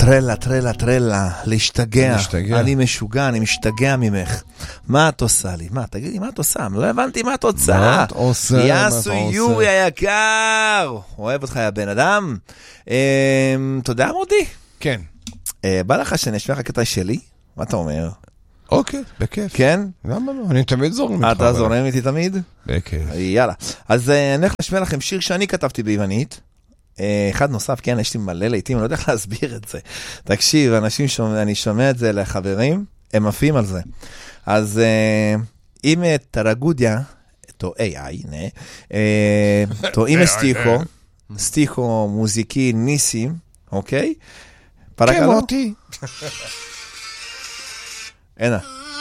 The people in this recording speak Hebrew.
טרלה, טרלה, טרלה, להשתגע. אני משוגע, אני משתגע ממך. מה את עושה לי? מה, תגידי, מה את עושה? לא הבנתי מה את עושה. מה את עושה? יאסו יורי היקר. אוהב אותך, יא בן אדם. תודה, מודי. כן. בא לך שנשמע הקטע שלי? מה אתה אומר? אוקיי, בכיף. כן? למה לא? אני תמיד זורם איתך. אתה זורם איתי תמיד? בכיף. יאללה. אז אני הולך לשמע לכם שיר שאני כתבתי ביוונית. אחד נוסף, כן, יש לי מלא לעיתים, אני לא יודע איך להסביר את זה. תקשיב, אני שומע את זה לחברים, הם עפים על זה. אז אם טרגודיה, to AI, to ime stiho muziki nisim, ok? כן, מוטי. הנה.